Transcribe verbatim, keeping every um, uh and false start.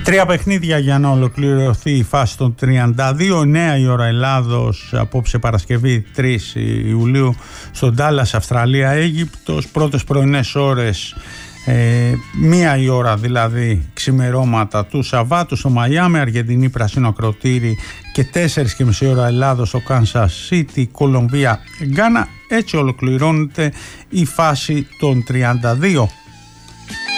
Τρία παιχνίδια για να ολοκληρωθεί η φάση των τριάντα δύο. εννέα η ώρα Ελλάδος, απόψε Παρασκευή τρεις Ιουλίου, στον Ντάλλας, Αυστραλία, Αίγυπτος. Πρώτες πρωινές ώρες, ε, μία η ώρα δηλαδή ξημερώματα του Σαββάτου στο Μαϊάμι, Αργεντινή, Πράσινο Ακροτήρι, και τέσσερις και μισή ώρα Ελλάδος στο Κάνσας Σίτι, Κολομβία, Γκάνα. Έτσι ολοκληρώνεται η φάση των τριάντα δύο.